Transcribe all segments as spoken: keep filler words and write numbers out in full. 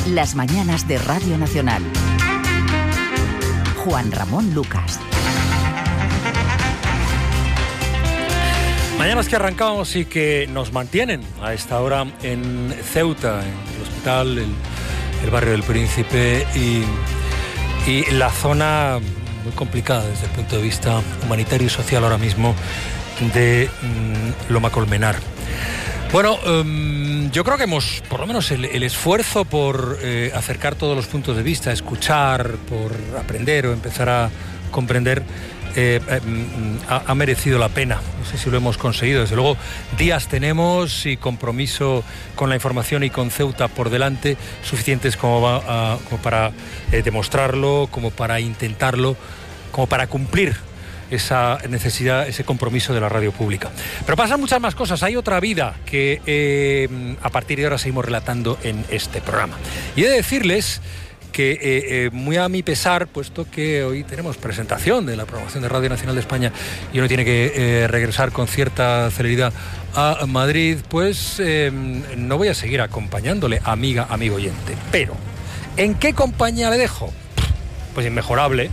Las mañanas de Radio Nacional. Juan Ramón Lucas. Mañanas que arrancamos y que nos mantienen a esta hora en Ceuta, en el hospital, el, el barrio del Príncipe y, y la zona muy complicada desde el punto de vista humanitario y social ahora mismo de um, Loma Colmenar. Bueno, um, yo creo que hemos, por lo menos el, el esfuerzo por eh, acercar todos los puntos de vista, escuchar, por aprender o empezar a comprender, eh, eh, ha, ha merecido la pena. No sé si lo hemos conseguido. Desde luego, días tenemos y compromiso con la información y con Ceuta por delante suficientes como, va a, como para eh, demostrarlo, como para intentarlo, como para cumplir esa necesidad, ese compromiso de la radio pública. Pero pasan muchas más cosas. Hay otra vida que eh, a partir de ahora seguimos relatando en este programa. Y he de decirles que eh, eh, muy a mi pesar, puesto que hoy tenemos presentación de la programación de Radio Nacional de España y uno tiene que eh, regresar con cierta celeridad a Madrid, pues eh, no voy a seguir acompañándole, amiga, amigo oyente. Pero, ¿en qué compañía le dejo? Pues inmejorable.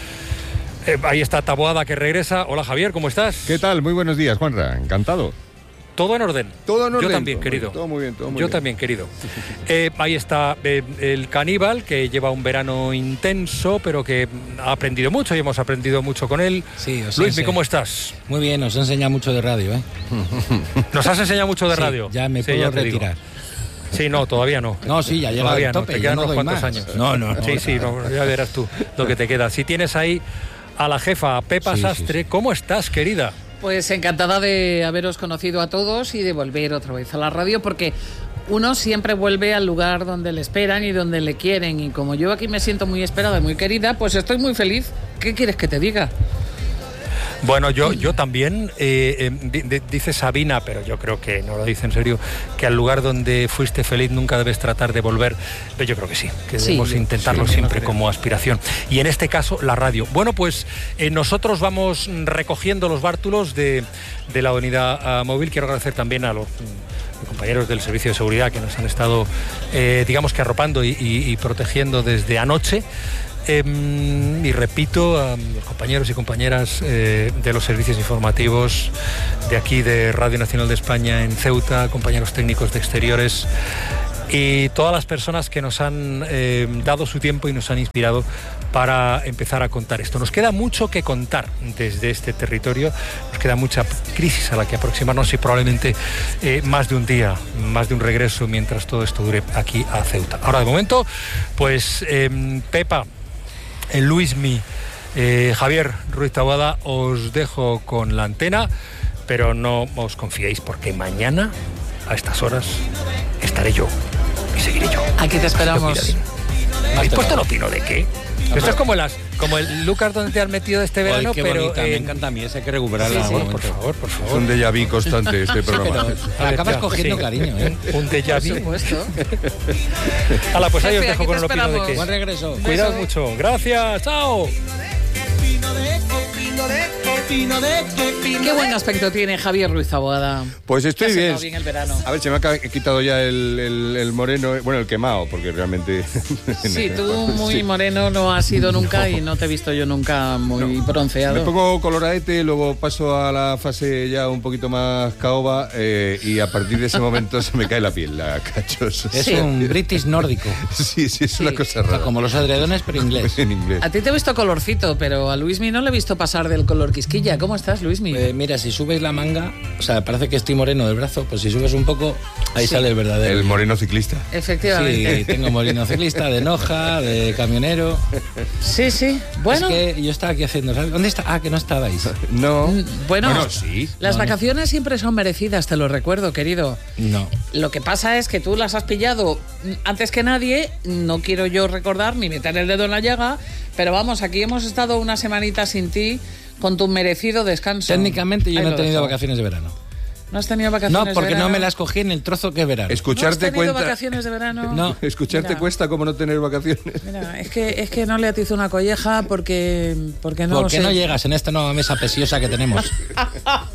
Eh, ahí está Taboada, que regresa. Hola, Javier, ¿cómo estás? ¿Qué tal? Muy buenos días, Juanra. Encantado. Todo en orden. Todo en orden. Yo también, todo querido. Muy bien, todo muy bien, todo muy Yo bien. también, querido. Eh, ahí está eh, el caníbal, que lleva un verano intenso, pero que ha aprendido mucho y hemos aprendido mucho con él. Sí, os Luismi, ense- ¿cómo estás? Muy bien, os he enseñado mucho de radio, ¿eh? Nos has enseñado mucho de Sí, radio. ya me Sí, puedo ya te digo. retirar. Sí, no, todavía no. No, sí, ya llega Todavía al no, tope, te ya quedan no unos doy cuantos más. años. No, no, no. Sí, sí, no, ya verás tú lo que te queda. Si tienes ahí a la jefa, a Pepa Sí, sí, Sastre, sí. ¿cómo estás, querida? Pues encantada de haberos conocido a todos y de volver otra vez a la radio, porque uno siempre vuelve al lugar donde le esperan y donde le quieren, y como yo aquí me siento muy esperada y muy querida, pues estoy muy feliz. ¿Qué quieres que te diga? Bueno, yo, yo también, eh, eh, di- di- dice Sabina, pero yo creo que no lo dice en serio, que al lugar donde fuiste feliz nunca debes tratar de volver. Pero yo creo que sí, que Sí, debemos yo- intentarlo sí, yo siempre no creo. como aspiración. Y en este caso, la radio. Bueno, pues eh, nosotros vamos recogiendo los bártulos de, de la unidad ah, móvil. Quiero agradecer también a los mm, compañeros del Servicio de Seguridad que nos han estado, eh, digamos que arropando y, y- y protegiendo desde anoche. Eh, y repito a los compañeros y compañeras eh, de los servicios informativos de aquí de Radio Nacional de España en Ceuta, compañeros técnicos de exteriores y todas las personas que nos han eh, dado su tiempo y nos han inspirado para empezar a contar esto. Nos queda mucho que contar desde este territorio, nos queda mucha crisis a la que aproximarnos y probablemente eh, más de un día, más de un regreso mientras todo esto dure aquí a Ceuta. Ahora, de momento, pues eh, Pepa, el Luismi, eh, Javier Ruiz Taboada, os dejo con la antena, pero no os confiéis porque mañana a estas horas estaré yo y seguiré yo. Aquí te esperamos. Así que cuidadín. ¿Habéis puesto el opino de qué? Esto es como las, como el Lucas donde te has metido este verano, Ay, qué pero bonita, me eh, encanta a mí, esa hay que recuperarla. sí, sí, un por momento. favor, por Es favor. un déjà vu constante este programa. Pero acabas ya, cogiendo sí. cariño, ¿eh? Un, un déjà Por vu. supuesto. Hala, pues ahí os Jefe, dejo aquí con te el opino de esperamos. qué. Buen regreso. Cuidado mucho. Gracias. Chao. Qué buen aspecto tiene Javier Ruiz Taboada. Pues estoy Te ha bien. sentado bien el verano. A ver, se me ha ca- quitado ya el, el- el moreno, eh, bueno, el quemado, porque realmente... Sí, tú muy Sí. moreno no has sido nunca y no te he visto yo nunca muy bronceado. Me pongo coloradete, luego paso a la fase ya un poquito más caoba eh, y a partir de ese momento se me cae la piel, la cachos. Es Sí. un british nórdico. Sí, sí, es una Sí. cosa rara. Como los edredones, pero inglés. En inglés. A ti te he visto colorcito, pero a Luismi no le he visto pasar del color quisquilla. ¿Cómo estás, Luismi? Eh, mira, si subes la manga, o sea, parece que estoy moreno del brazo, pues si subes un poco, ahí Sí. sale el verdadero. El moreno ciclista. Efectivamente. Sí, tengo moreno ciclista, de Noja, de camionero. Sí, sí. Bueno, Es que yo estaba aquí haciendo, ¿sabes? ¿Dónde está? Ah, que no estabais. No. bueno, Bueno, sí. las No, no. vacaciones siempre son merecidas, te lo recuerdo, querido. No. Lo que pasa es que tú las has pillado antes que nadie, no quiero yo recordar ni meter el dedo en la llaga, pero vamos, aquí hemos estado una semanita sin ti con tu merecido descanso. Técnicamente yo Ahí no he lo tenido dejo. vacaciones de verano. ¿No has tenido vacaciones No, porque de no verano? me las cogí en el trozo que es verano. ¿No has Escucharte tenido cuenta... vacaciones de verano? No. Escucharte Mira. cuesta como no tener vacaciones. Mira, es que, es que no le atizo una colleja porque, porque no ¿Por qué sé. no llegas en esta nueva mesa preciosa que tenemos?